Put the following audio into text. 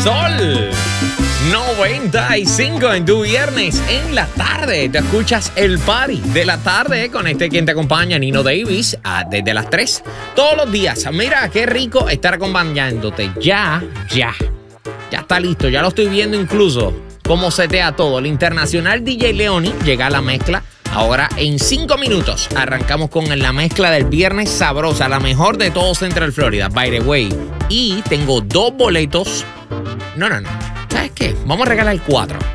Sol 95 en tu viernes en la tarde. Te escuchas el party de la tarde con quien te acompaña, Nino Davis, desde las 3 todos los días. Mira, qué rico estar acompañándote. Ya está listo, ya lo estoy viendo incluso cómo setea todo. El internacional DJ Leoni llega a la mezcla. Ahora en 5 minutos arrancamos con la mezcla del viernes sabrosa, la mejor de todo Central Florida, by the way. Y tengo 2 boletos. No. ¿Sabes qué? Vamos a regalar 4.